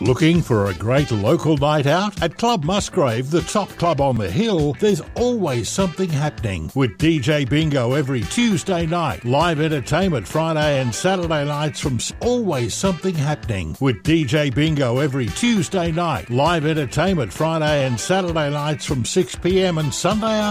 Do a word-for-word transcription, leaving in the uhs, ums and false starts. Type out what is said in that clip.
Looking for a great local night out? At Club Musgrave, the top club on the hill, there's always something happening. With D J Bingo every Tuesday night, live entertainment Friday and Saturday nights from always something happening. With D J Bingo every Tuesday night, live entertainment Friday and Saturday nights from six p m and Sunday